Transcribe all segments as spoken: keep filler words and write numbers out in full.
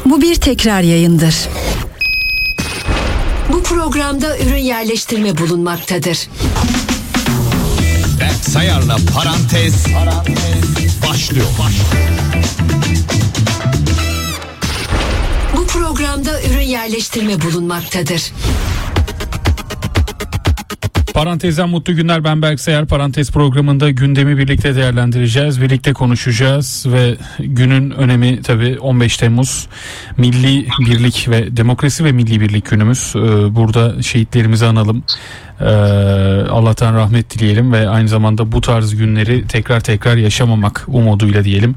Bu bir tekrar yayındır. Bu programda ürün yerleştirme bulunmaktadır. Berk Sayar'la Parantez, Parantez başlıyor. Bu programda ürün yerleştirme bulunmaktadır. Parantezden mutlu günler, ben Berk Sayar. Parantez programında gündemi birlikte değerlendireceğiz, birlikte konuşacağız ve günün önemi tabii on beş Temmuz Milli Birlik ve Demokrasi ve Milli Birlik günümüz. Burada şehitlerimizi analım, Allah'tan rahmet dileyelim ve aynı zamanda bu tarz günleri tekrar tekrar yaşamamak umuduyla diyelim.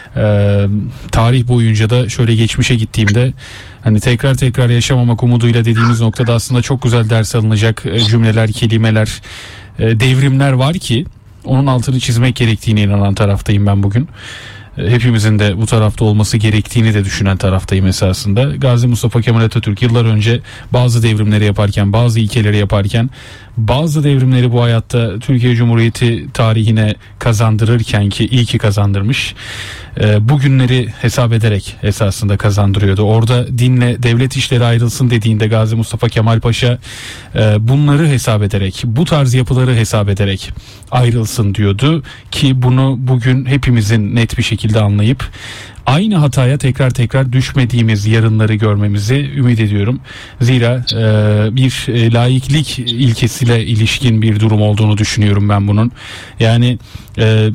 Tarih boyunca da şöyle geçmişe gittiğimde hani tekrar tekrar yaşamamak umuduyla dediğimiz noktada aslında çok güzel ders alınacak cümleler, kelimeler, devrimler var ki onun altını çizmek gerektiğine inanan taraftayım ben bugün. Hepimizin de bu tarafta olması gerektiğini de düşünen taraftayım esasında. Gazi Mustafa Kemal Atatürk yıllar önce bazı devrimleri yaparken, bazı ilkeleri yaparken, bazı devrimleri bu hayatta Türkiye Cumhuriyeti tarihine kazandırırken, ki iyi ki kazandırmış, bugünleri hesap ederek esasında kazandırıyordu. Orada dinle devlet işleri ayrılsın dediğinde Gazi Mustafa Kemal Paşa bunları hesap ederek, bu tarz yapıları hesap ederek ayrılsın diyordu ki bunu bugün hepimizin net bir şekilde anlayıp aynı hataya tekrar tekrar düşmediğimiz yarınları görmemizi ümit ediyorum. Zira e, bir e, laiklik ilkesiyle ilişkin bir durum olduğunu düşünüyorum ben bunun. Yani e,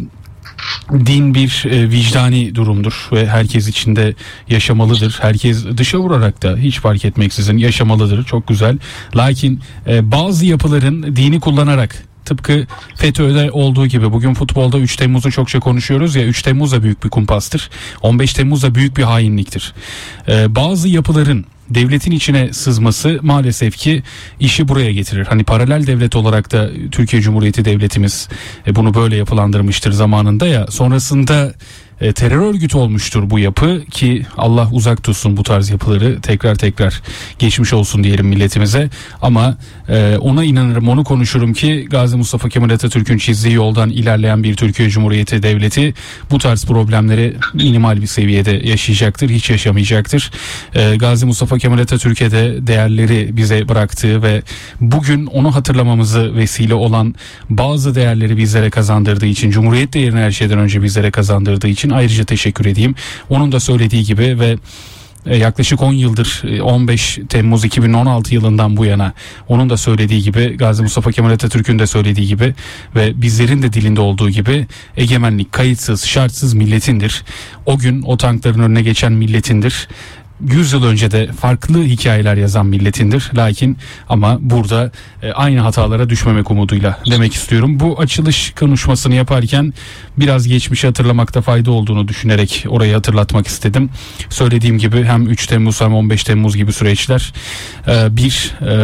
din bir e, vicdani durumdur ve herkes içinde yaşamalıdır. Herkes dışa vurarak da hiç fark etmeksizin yaşamalıdır. Çok güzel. Lakin e, bazı yapıların dini kullanarak, tıpkı FETÖ'de olduğu gibi, bugün futbolda üç Temmuz'u çokça konuşuyoruz ya, üç Temmuz da büyük bir kumpastır. on beş Temmuz da büyük bir hainliktir. Ee, bazı yapıların devletin içine sızması maalesef ki işi buraya getirir. Hani paralel devlet olarak da Türkiye Cumhuriyeti Devletimiz e, bunu böyle yapılandırmıştır zamanında ya, sonrasında E, terör örgütü olmuştur bu yapı ki Allah uzak tutsun bu tarz yapıları, tekrar tekrar geçmiş olsun diyelim milletimize. Ama e, ona inanırım, onu konuşurum ki Gazi Mustafa Kemal Atatürk'ün çizdiği yoldan ilerleyen bir Türkiye Cumhuriyeti Devleti bu tarz problemleri minimal bir seviyede yaşayacaktır, hiç yaşamayacaktır. E, Gazi Mustafa Kemal Atatürk'e de değerleri bize bıraktığı ve bugün onu hatırlamamızı vesile olan bazı değerleri bizlere kazandırdığı için, Cumhuriyet değerini her şeyden önce bizlere kazandırdığı için ayrıca teşekkür edeyim. Onun da söylediği gibi ve yaklaşık on yıldır, on beş Temmuz iki bin on altı yılından bu yana onun da söylediği gibi, Gazi Mustafa Kemal Atatürk'ün de söylediği gibi ve bizlerin de dilinde olduğu gibi, egemenlik kayıtsız şartsız milletindir. O gün o tankların önüne geçen milletindir. yüz yıl önce de farklı hikayeler yazan milletindir. Lakin ama burada e, aynı hatalara düşmemek umuduyla demek istiyorum. Bu açılış konuşmasını yaparken biraz geçmişi hatırlamakta fayda olduğunu düşünerek orayı hatırlatmak istedim. Söylediğim gibi hem üç Temmuz hem on beş Temmuz gibi süreçler e, bir e,